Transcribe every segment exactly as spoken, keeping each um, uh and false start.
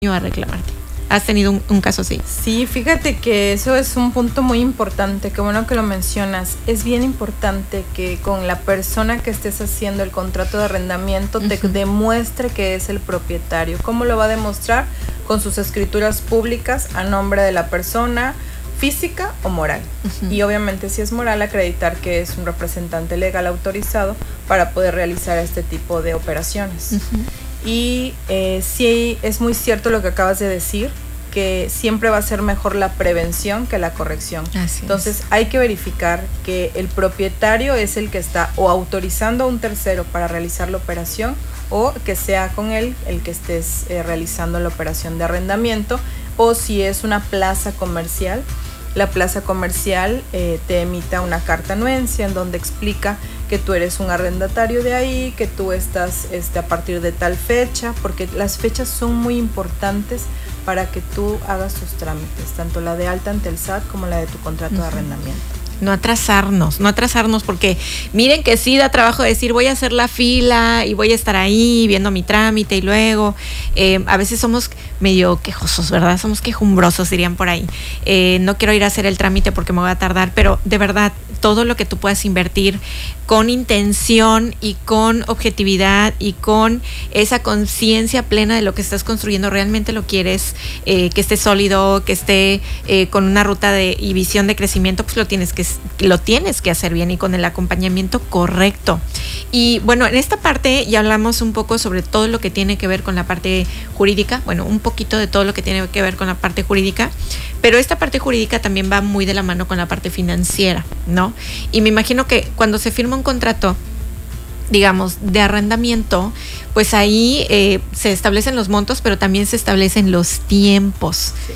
a reclamarte. ¿Has tenido un, un caso así? Sí, fíjate que eso es un punto muy importante, qué bueno que lo mencionas. Es bien importante que con la persona que estés haciendo el contrato de arrendamiento te uh-huh. demuestre que es el propietario. ¿Cómo lo va a demostrar? Con sus escrituras públicas a nombre de la persona física o moral. Uh-huh. Y obviamente si es moral, acreditar que es un representante legal autorizado para poder realizar este tipo de operaciones. Uh-huh. Y eh, sí es muy cierto lo que acabas de decir, que siempre va a ser mejor la prevención que la corrección. Así Entonces es. hay que verificar que el propietario es el que está o autorizando a un tercero para realizar la operación, o que sea con él el que estés eh, realizando la operación de arrendamiento. O si es una plaza comercial, la plaza comercial eh, te emita una carta anuencia en donde explica que tú eres un arrendatario de ahí, que tú estás este, a partir de tal fecha, porque las fechas son muy importantes para que tú hagas tus trámites, tanto la de alta ante el S A T como la de tu contrato uh-huh. de arrendamiento. No atrasarnos, no atrasarnos, porque miren que sí da trabajo decir voy a hacer la fila y voy a estar ahí viendo mi trámite y luego eh, a veces somos medio quejosos, ¿verdad? Somos quejumbrosos, dirían por ahí. Eh, no quiero ir a hacer el trámite porque me voy a tardar, pero de verdad todo lo que tú puedas invertir con intención y con objetividad y con esa conciencia plena de lo que estás construyendo, realmente lo quieres, eh, que esté sólido, que esté eh, con una ruta de y visión de crecimiento, pues lo tienes que lo tienes que hacer bien y con el acompañamiento correcto. Y bueno, en esta parte ya hablamos un poco sobre todo lo que tiene que ver con la parte jurídica, bueno, un poquito de todo lo que tiene que ver con la parte jurídica, pero esta parte jurídica también va muy de la mano con la parte financiera, ¿no? Y me imagino que cuando se firma un contrato, digamos, de arrendamiento, pues ahí eh, se establecen los montos, pero también se establecen los tiempos. Sí.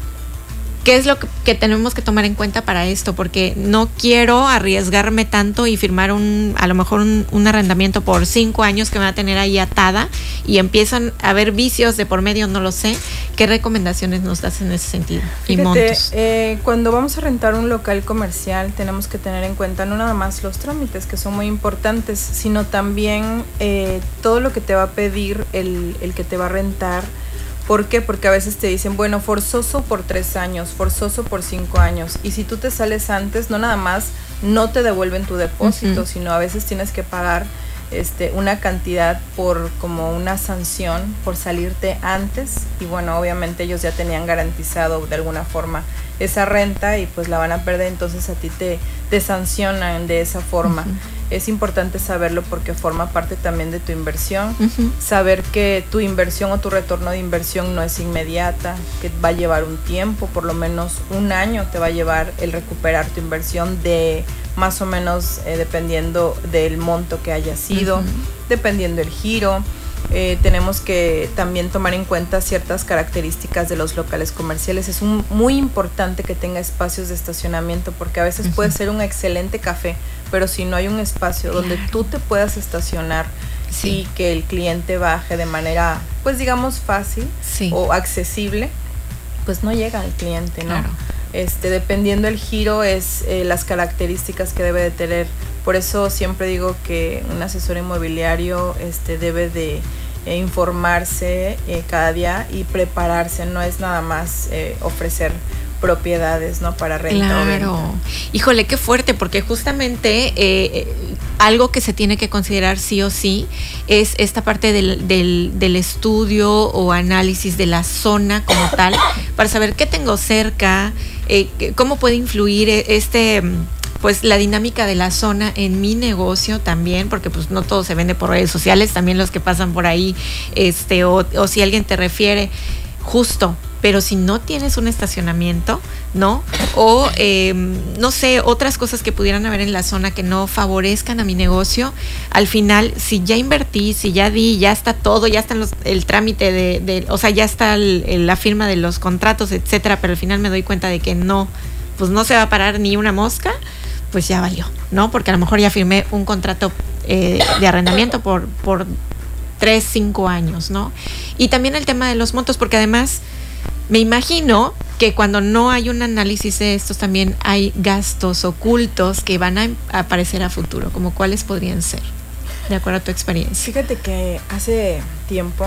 ¿Qué es lo que, que tenemos que tomar en cuenta para esto? Porque no quiero arriesgarme tanto y firmar un, a lo mejor un, un arrendamiento por cinco años que me va a tener ahí atada y empiezan a haber vicios de por medio, no lo sé. ¿Qué recomendaciones nos das en ese sentido? Fíjate, y montos. Eh, cuando vamos a rentar un local comercial tenemos que tener en cuenta no nada más los trámites, que son muy importantes, sino también eh, todo lo que te va a pedir el, el que te va a rentar. ¿Por qué? Porque a veces te dicen, bueno, forzoso por tres años, forzoso por cinco años. Y si tú te sales antes, no nada más no te devuelven tu depósito, uh-huh. sino a veces tienes que pagar este, una cantidad por como una sanción por salirte antes. Y bueno, obviamente ellos ya tenían garantizado de alguna forma esa renta y pues la van a perder, entonces a ti te, te sancionan de esa forma. Uh-huh. Es importante saberlo porque forma parte también de tu inversión. Uh-huh. Saber que tu inversión o tu retorno de inversión no es inmediata, que va a llevar un tiempo, por lo menos un año te va a llevar el recuperar tu inversión de más o menos eh, dependiendo del monto que haya sido, uh-huh. dependiendo el giro. Eh, tenemos que también tomar en cuenta ciertas características de los locales comerciales. Es un, muy importante que tenga espacios de estacionamiento porque a veces uh-huh. puede ser un excelente café, pero si no hay un espacio claro. donde tú te puedas estacionar sí. y que el cliente baje de manera, pues digamos, fácil sí. o accesible, pues no llega al cliente, ¿no? Claro. Este, dependiendo el giro es eh, las características que debe de tener. Por eso siempre digo que un asesor inmobiliario este, debe de eh, informarse eh, cada día y prepararse. No es nada más eh, ofrecer propiedades, ¿no? Para renta claro. o venta. Híjole, qué fuerte, porque justamente eh, algo que se tiene que considerar sí o sí es esta parte del, del, del estudio o análisis de la zona como tal, para saber qué tengo cerca, eh, cómo puede influir este... pues la dinámica de la zona en mi negocio también, porque pues no todo se vende por redes sociales, también los que pasan por ahí, este, o, o si alguien te refiere, justo, pero si no tienes un estacionamiento, ¿no? O, eh, no sé, otras cosas que pudieran haber en la zona que no favorezcan a mi negocio, al final, si ya invertí, si ya di, ya está todo, ya está los, el trámite de, de, o sea, ya está el, el, la firma de los contratos, etcétera, pero al final me doy cuenta de que no, pues no se va a parar ni una mosca, pues ya valió, ¿no? Porque a lo mejor ya firmé un contrato eh, de arrendamiento por, por tres, cinco años, ¿no? Y también el tema de los montos, porque además me imagino que cuando no hay un análisis de estos también hay gastos ocultos que van a aparecer a futuro, como cuáles podrían ser, de acuerdo a tu experiencia. Fíjate que hace tiempo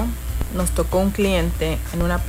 nos tocó un cliente en una